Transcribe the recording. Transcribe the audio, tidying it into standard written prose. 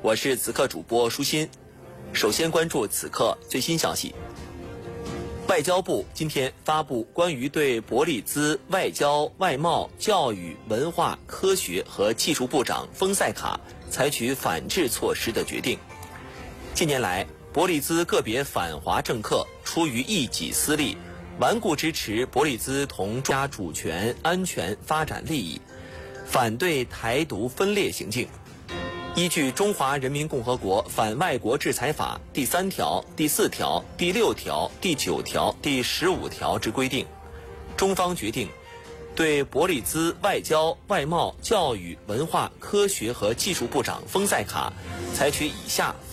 我是此刻主播舒心。首先关注此刻最新消息。外交部今天发布关于对伯利兹外交、外贸、教育、文化、科学和技术部长丰塞卡采取反制措施的决定。近年来，伯利兹个别反华政客出于一己私利，顽固支持伯利兹同中国主权、安全、发展利益，反对台独分裂行径。依据《中华人民共和国反外国制裁法》第3条、第4条、第6条、第9条、第15条之规定，中方决定对伯利兹外交、外贸、教育、文化、科学和技术部长丰塞卡采取以下